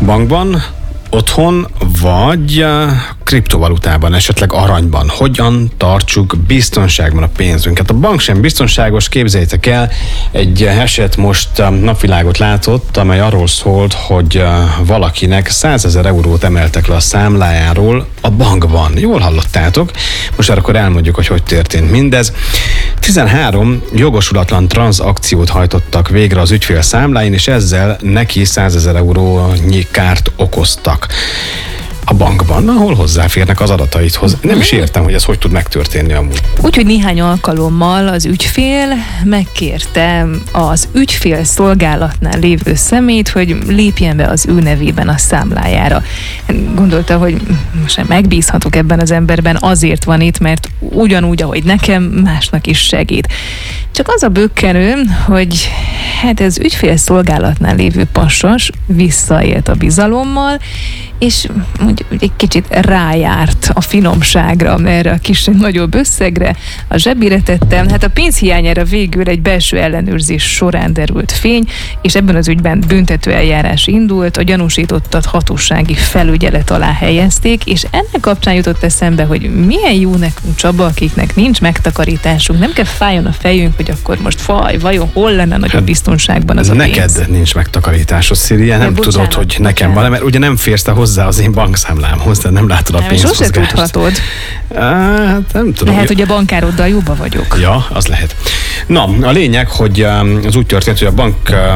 Bankban, otthon, vagy kriptovalutában, esetleg aranyban. Hogyan tartsuk biztonságban a pénzünket? A bank sem biztonságos, képzeljétek el, egy eset most napvilágot látott, amely arról szólt, hogy valakinek 100 000 eurót emeltek le a számlájáról a bankban. Jól hallottátok? Most akkor elmondjuk, hogy történt mindez. 13 jogosulatlan tranzakciót hajtottak végre az ügyfél számláin, és ezzel neki 100 000 eurónyi kárt okoztak. A bankban, ahol hozzáférnek az adataidhoz. Nem is értem, hogy ez hogy tud megtörténni amúgy. Úgyhogy néhány alkalommal az ügyfél megkérte az ügyfél szolgálatnál lévő személyt, hogy lépjen be az ő nevében a számlájára. Gondolta, hogy most megbízhatok ebben az emberben, azért van itt, mert ugyanúgy, ahogy nekem, másnak is segít. Csak az a bökkenő, hogy ez ügyfél szolgálatnál lévő pasas visszaélt a bizalommal, és egy kicsit rájárt a finomságra, erre a kis nagyobb összegre, a zsebire tettem. Hát a pénz hiányára végül egy belső ellenőrzés során derült fény, és ebben az ügyben büntető eljárás indult, a gyanúsítottat hatósági felügyelet alá helyezték, és ennek kapcsán jutott eszembe, hogy milyen jó nekünk, Csaba, akiknek nincs megtakarításunk, nem kell fájjon a fejünk, hogy akkor most vajon hol lenne nagyobb biztonságban az a pénz. Neked nincs megtakarításod, Szíria, nem tudod, hogy nekem van, mert ugye nem férsz te hozzá az én bankszámlámhoz, de nem látod a pénzmozgást. Sose tudhatod. Hát nem tudom. Lehet, hogy a bankároddal jóba vagyok. Ja, az lehet. Na, a lényeg, hogy az úgy történt, hogy a bank